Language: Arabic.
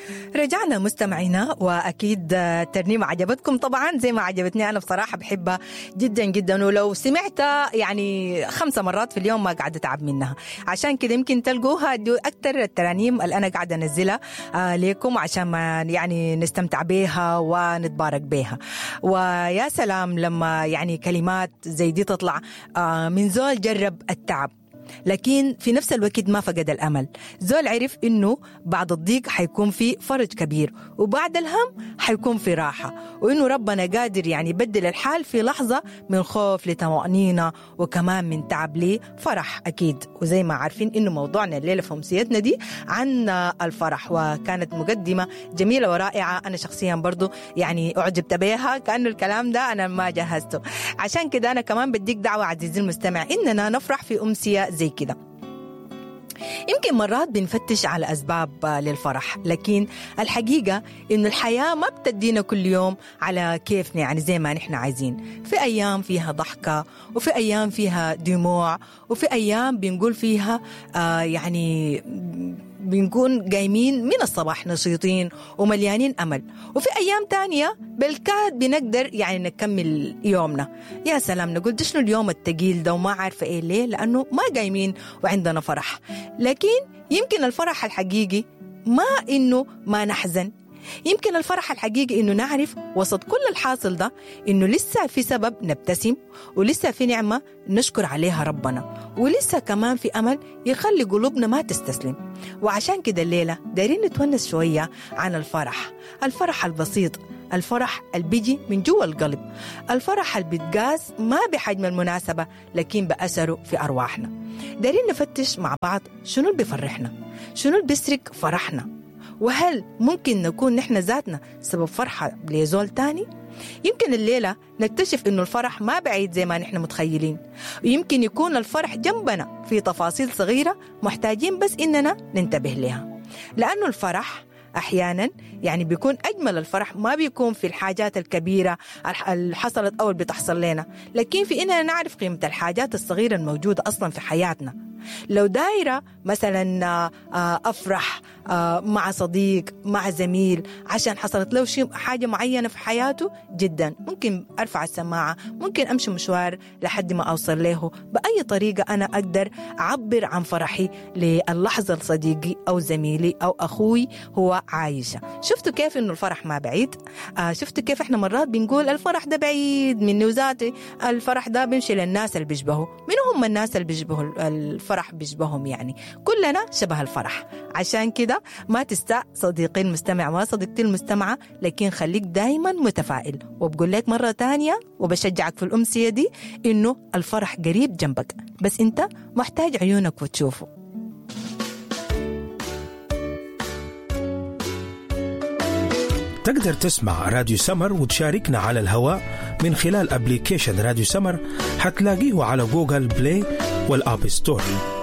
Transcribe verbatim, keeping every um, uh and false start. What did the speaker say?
رجعنا مستمعينا، وأكيد ترنيمة عجبتكم طبعا زي ما عجبتني أنا بصراحة، بحبها جدا جدا، ولو سمعتها يعني خمسة مرات في اليوم ما قاعدة أتعب منها. عشان كده يمكن تلقوها أكتر الترانيم اللي أنا قاعدة أنزلها آه ليكم عشان ما يعني نستمتع بيها ونتبارك بيها. ويا سلام لما يعني كلمات زي دي تطلع آه من زول جرب التعب لكن في نفس الوقت ما فقد الأمل. زول عرف إنه بعد الضيق حيكون في فرج كبير، وبعد الهم حيكون في راحة، وإنه ربنا قادر يعني يبدل الحال في لحظة من خوف لطمأنينة، وكمان من تعب لي فرح أكيد. وزي ما عارفين إنه موضوعنا الليلة في أمسيتنا دي عن الفرح، وكانت مقدمة جميلة ورائعة. أنا شخصيا برضو يعني أعجبت بها، كأنه الكلام ده أنا ما جهزته. عشان كده أنا كمان بديك دعوة عزيزي المستمع إننا نفرح في أمسية زي كده. يمكن مرات بنفتش على أسباب للفرح، لكن الحقيقة إنه الحياة ما بتدينا كل يوم على كيفنا يعني زي ما نحن عايزين. في أيام فيها ضحكة، وفي أيام فيها دموع، وفي أيام بنقول فيها آه يعني بنكون قايمين من الصباح نشيطين ومليانين أمل، وفي أيام تانية بالكاد بنقدر يعني نكمل يومنا. يا سلام نقول دشنو اليوم التقيل ده وما عارفة إيه ليه، لأنه ما قايمين وعندنا فرح. لكن يمكن الفرح الحقيقي ما إنه ما نحزن، يمكن الفرح الحقيقي إنه نعرف وسط كل الحاصل ده إنه لسه في سبب نبتسم، ولسه في نعمة نشكر عليها ربنا، ولسه كمان في أمل يخلي قلوبنا ما تستسلم. وعشان كده الليلة دايرين نتونس شوية عن الفرح، الفرح البسيط، الفرح اللي بيجي من جوا القلب، الفرح اللي بيتقاس ما بحجم المناسبة لكن بأثره في أرواحنا. دايرين نفتش مع بعض شنو اللي بيفرحنا، شنو اللي بيسرق فرحنا، وهل ممكن نكون نحن ذاتنا سبب فرحة لزول تاني؟ يمكن الليلة نكتشف إنه الفرح ما بعيد زي ما نحن متخيلين، ويمكن يكون الفرح جنبنا في تفاصيل صغيرة محتاجين بس إننا ننتبه لها. لأنه الفرح أحيانا يعني بيكون أجمل الفرح ما بيكون في الحاجات الكبيرة اللي حصلت أو اللي بتحصل لنا، لكن في إننا نعرف قيمة الحاجات الصغيرة الموجودة أصلا في حياتنا. لو دايرة مثلا أفرح مع صديق مع زميل عشان حصلت له شيء حاجة معينة في حياته جدا، ممكن أرفع السماعة، ممكن أمشي مشوار لحد ما أوصل له. بأي طريقة أنا أقدر أعبر عن فرحي للحظة لصديقي أو زميلي أو أخوي هو عايشة. شفتوا كيف إنه الفرح ما بعيد؟ آه شفتوا كيف إحنا مرات بنقول الفرح ده بعيد مني وذاتي، الفرح ده بيمشي للناس اللي بيشبهوا. من هم الناس اللي بيشبهوا الفرح بيشبههم؟ يعني كلنا شبه الفرح. عشان كده ما تستع صديقي المستمع ما صديقتي المستمعة، لكن خليك دايما متفائل. وبقول لك مرة تانية وبشجعك في الأمسية دي إنه الفرح قريب جنبك، بس أنت محتاج عيونك وتشوفه. تقدر تسمع راديو سمر وتشاركنا على الهواء من خلال أبليكيشن راديو سمر، حتلاقيه على جوجل بلاي والآب ستور.